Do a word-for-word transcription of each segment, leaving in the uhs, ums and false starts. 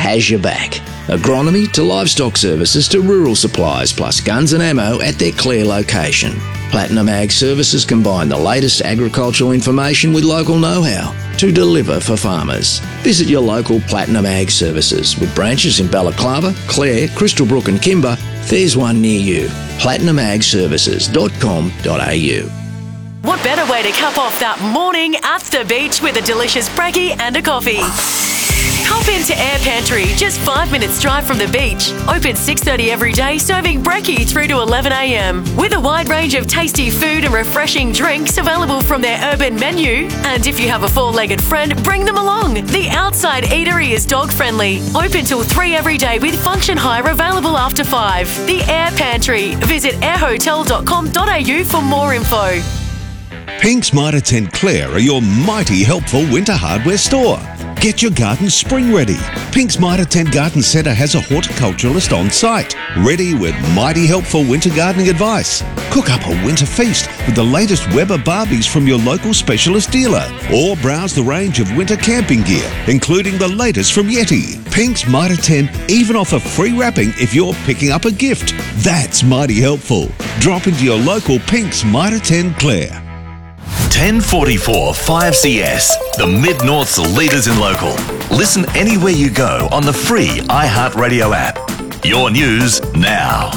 has your back. Agronomy to livestock services to rural supplies, plus guns and ammo at their Clare location. Platinum Ag Services combine the latest agricultural information with local know-how to deliver for farmers. Visit your local Platinum Ag Services with branches in Balaclava, Clare, Crystal Brook and Kimber. There's one near you. platinum ag services dot com dot a u. What better way to cap off that morning at the beach with a delicious brekkie and a coffee? Hop into Air Pantry, just five minutes drive from the beach. Open six thirty every day, serving brekkie through to eleven a m. With a wide range of tasty food and refreshing drinks available from their urban menu. And if you have a four-legged friend, bring them along. The outside eatery is dog-friendly. Open till three every day with function hire available after five. The Air Pantry. Visit airhotel dot com dot a u for more info. Pink's Mitre ten Clare are your mighty helpful winter hardware store. Get your garden spring ready. Pink's Mitre ten Garden Centre has a horticulturalist on site, ready with mighty helpful winter gardening advice. Cook up a winter feast with the latest Weber Barbies from your local specialist dealer, or browse the range of winter camping gear, including the latest from Yeti. Pink's Mitre ten even offer free wrapping if you're picking up a gift. That's mighty helpful. Drop into your local Pink's Mitre ten Clare. ten forty-four five C S, the Mid-North's leaders in local. Listen anywhere you go on the free iHeartRadio app. Your news now.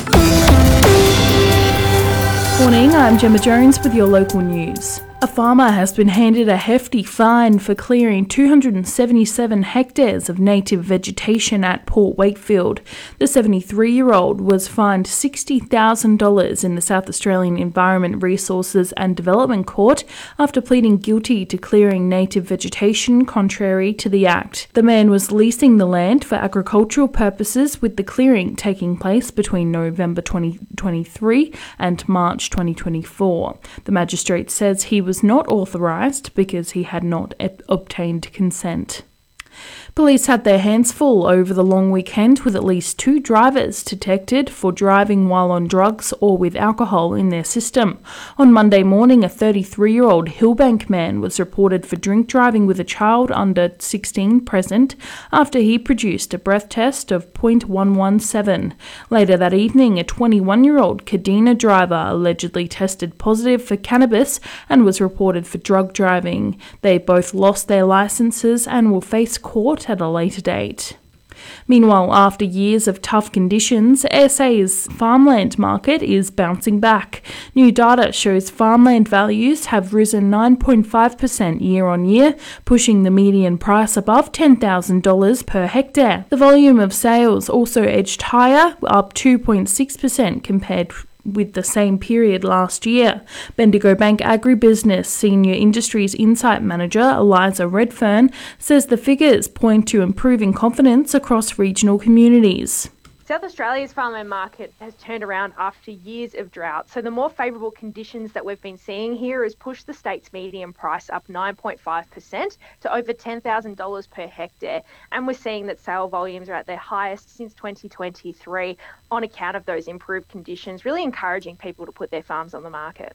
Morning, I'm Gemma Jones with your local news. A farmer has been handed a hefty fine for clearing two hundred seventy-seven hectares of native vegetation at Port Wakefield. The seventy-three-year-old was fined sixty thousand dollars in the South Australian Environment Resources and Development Court after pleading guilty to clearing native vegetation contrary to the Act. The man was leasing the land for agricultural purposes, with the clearing taking place between November twenty twenty-three and March twenty twenty-four. The magistrate says he was not authorised because he had not ep- obtained consent. Police had their hands full over the long weekend, with at least two drivers detected for driving while on drugs or with alcohol in their system. On Monday morning, a thirty-three-year-old Hillbank man was reported for drink driving with a child under sixteen present after he produced a breath test of point one one seven. Later that evening, a twenty-one-year-old Kadena driver allegedly tested positive for cannabis and was reported for drug driving. They both lost their licences and will face court at a later date. Meanwhile, after years of tough conditions, S A's farmland market is bouncing back. New data shows farmland values have risen nine point five percent year on year, pushing the median price above ten thousand dollars per hectare. The volume of sales also edged higher, up two point six percent compared with the same period last year. Bendigo Bank Agribusiness Senior Industries Insight Manager Eliza Redfern says the figures point to improving confidence across regional communities. South Australia's farmland market has turned around after years of drought, so the more favourable conditions that we've been seeing here has pushed the state's median price up nine point five percent to over ten thousand dollars per hectare, and we're seeing that sale volumes are at their highest since twenty twenty-three on account of those improved conditions, really encouraging people to put their farms on the market.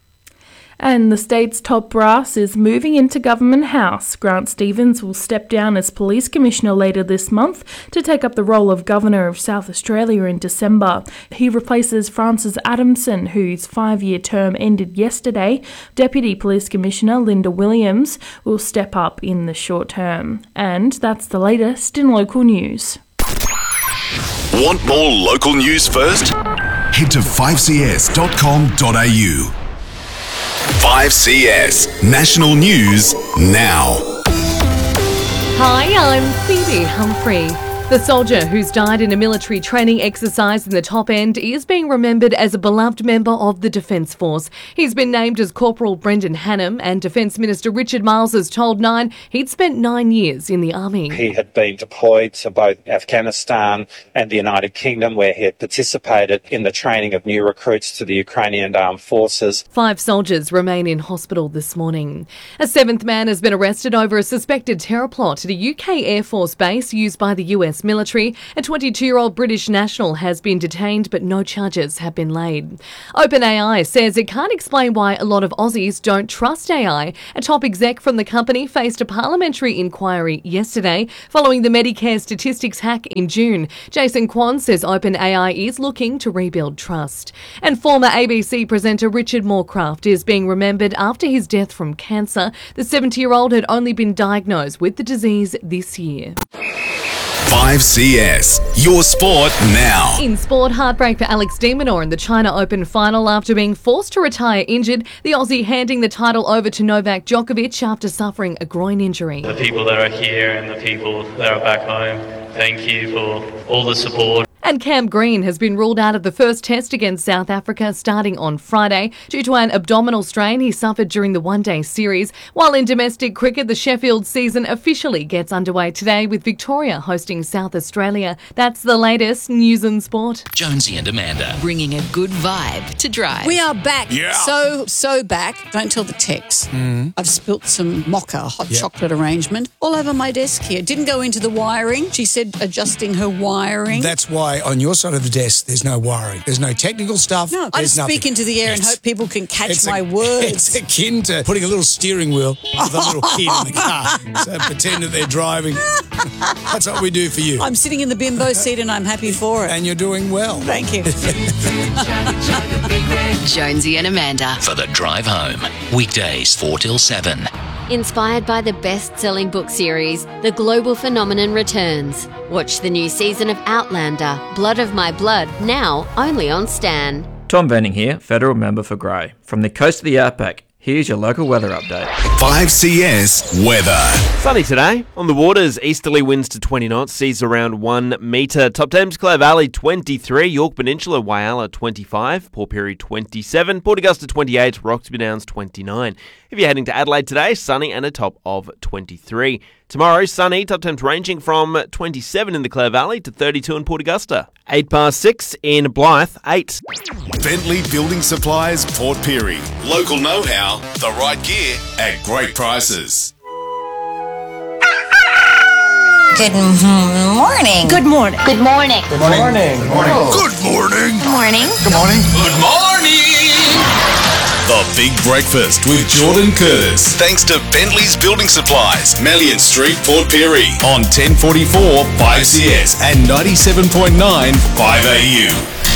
And the state's top brass is moving into Government House. Grant Stevens will step down as Police Commissioner later this month to take up the role of Governor of South Australia in December. He replaces Francis Adamson, whose five-year term ended yesterday. Deputy Police Commissioner Linda Williams will step up in the short term. And that's the latest in local news. Want more local news first? Head to five c s dot com dot a u. five C S National News Now. Hi, I'm Phoebe Humphrey. The soldier who's died in a military training exercise in the Top End is being remembered as a beloved member of the Defence Force. He's been named as Corporal Brendan Hannam, and Defence Minister Richard Marles has told Nine he'd spent nine years in the Army. He had been deployed to both Afghanistan and the United Kingdom, where he had participated in the training of new recruits to the Ukrainian Armed Forces. Five soldiers remain in hospital this morning. A seventh man has been arrested over a suspected terror plot at a U K Air Force base used by the U S military. A twenty-two-year-old British national has been detained, but no charges have been laid. OpenAI says it can't explain why a lot of Aussies don't trust A I. A top exec from the company faced a parliamentary inquiry yesterday following the Medicare statistics hack in June. Jason Kwan says OpenAI is looking to rebuild trust. And former A B C presenter Richard Morecraft is being remembered after his death from cancer. The seventy-year-old had only been diagnosed with the disease this year. five C S, your sport now. In sport, heartbreak for Alex de Minaur in the China Open final after being forced to retire injured. The Aussie handing the title over to Novak Djokovic after suffering a groin injury. The people that are here and the people that are back home, thank you for all the support. And Cam Green has been ruled out of the first test against South Africa starting on Friday due to an abdominal strain he suffered during the one-day series. While in domestic cricket, the Sheffield season officially gets underway today with Victoria hosting South Australia. That's the latest news and sport. Jonesy and Amanda, bringing a good vibe to Drive. We are back. Yeah. So, so back. Don't tell the Tex. Mm. I've spilt some mocha, hot Yep. chocolate arrangement, all over my desk here. Didn't go into the wiring. She said adjusting her wiring. That's why on your side of the desk, there's no wiring. There's no technical stuff. No, I There's just speak nothing. into the air and It's- hope people can catch it's my a- words. It's akin to putting a little steering wheel with a little kid in the car. So pretend that they're driving. That's what we do for you. I'm sitting in the bimbo seat and I'm happy for it. And you're doing well. Thank you. Jonesy and Amanda for the drive home. Weekdays four till seven. Inspired by the best-selling book series, The Global Phenomenon returns. Watch the new season of Outlander, Blood of My Blood, now only on Stan. Tom Venning here, Federal Member for Grey. From the coast of the Outback, here's your local weather update. five C S weather. Sunny today. On the waters, easterly winds to twenty knots, seas around one metre. Top Thames, Clare Valley twenty-three, York Peninsula, Whyalla twenty-five, Port Pirie twenty-seven, Port Augusta twenty-eight, Roxby Downs twenty-nine. If you're heading to Adelaide today, sunny and a top of twenty-three. Tomorrow, sunny, top temps ranging from twenty-seven in the Clare Valley to thirty-two in Port Augusta. eight past six in Blythe, eight. Bentley Building Supplies, Port Pirie. Local know-how, the right gear at great prices. Good morning. Good morning. Good morning. Good morning. Good morning. Good morning. Good morning. Good morning. Good morning. The Big Breakfast with Jordan Curtis. Thanks to Bentley's Building Supplies, Melian Street, Port Pirie. On ten forty-four five C S and ninety-seven point nine five A U.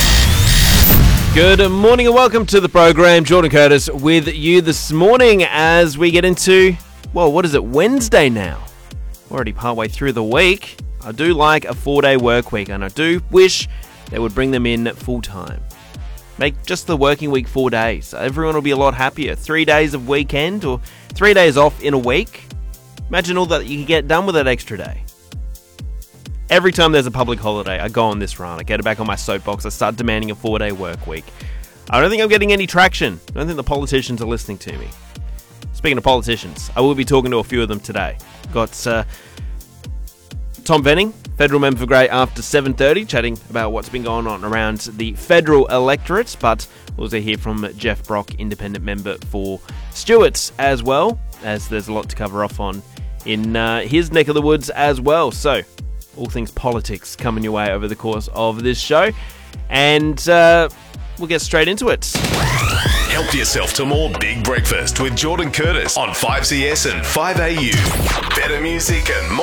Good morning and welcome to the program. Jordan Curtis with you this morning as we get into, well, what is it, Wednesday now? We're already partway through the week. I do like a four-day work week and I do wish they would bring them in full-time. Make just the working week four days. Everyone will be a lot happier. Three days of weekend or three days off in a week. Imagine all that you can get done with that extra day. Every time there's a public holiday, I go on this run. I get it back on my soapbox. I start demanding a four-day work week. I don't think I'm getting any traction. I don't think the politicians are listening to me. Speaking of politicians, I will be talking to a few of them today. Got uh, Tom Venning, Federal Member for Grey, after seven thirty, chatting about what's been going on around the federal electorate. But we'll also hear from Jeff Brock, Independent Member for Stewarts, as well, as there's a lot to cover off on in uh, his neck of the woods as well. So, all things politics coming your way over the course of this show. And uh, we'll get straight into it. Help yourself to more Big Breakfast with Jordan Curtis on five C S and five A U. Better music and more.